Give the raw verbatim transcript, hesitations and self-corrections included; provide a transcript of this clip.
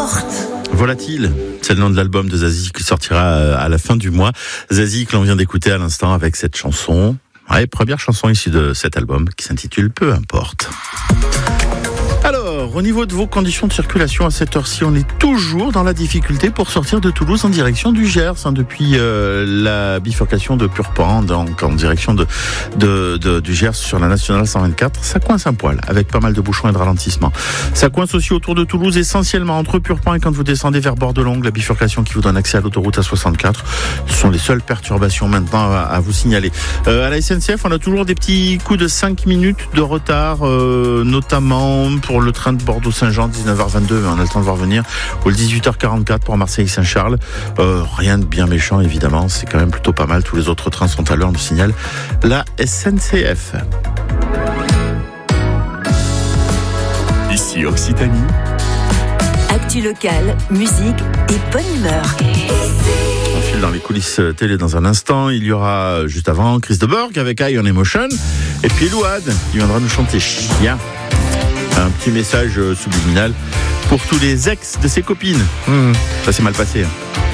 porte. Volatile, c'est le nom de l'album de Zazie qui sortira à la fin du mois. Zazie que l'on vient d'écouter à l'instant avec cette chanson. Ouais, première chanson issue de cet album qui s'intitule Peu importe. Alors, au niveau de vos conditions de circulation à cette heure-ci, on est toujours dans la difficulté pour sortir de Toulouse en direction du Gers, hein, depuis euh, la bifurcation de Purpan, donc en direction de, de, de, du Gers sur la nationale cent vingt-quatre. Ça coince un poil, avec pas mal de bouchons et de ralentissements. Ça coince aussi autour de Toulouse, essentiellement entre Purpan et quand vous descendez vers Bordelongue, la bifurcation qui vous donne accès à l'autoroute A soixante-quatre. Ce sont les seules perturbations maintenant à, à vous signaler. Euh, à la S N C F, on a toujours des petits coups de cinq minutes de retard, euh, notamment pour le train de Bordeaux-Saint-Jean, dix-neuf heures vingt-deux, mais on a le temps de voir venir, ou le dix-huit heures quarante-quatre pour Marseille-Saint-Charles. Euh, rien de bien méchant, évidemment, c'est quand même plutôt pas mal. Tous les autres trains sont à l'heure, nous signale la S N C F. Ici Occitanie. Actu locale, musique et bonne humeur. On file dans les coulisses télé dans un instant. Il y aura, juste avant, Chris de Burgh avec Eye on Emotion, et puis Elouad qui viendra nous chanter Chien. Un petit message subliminal pour tous les ex de ses copines. Mmh, ça s'est mal passé.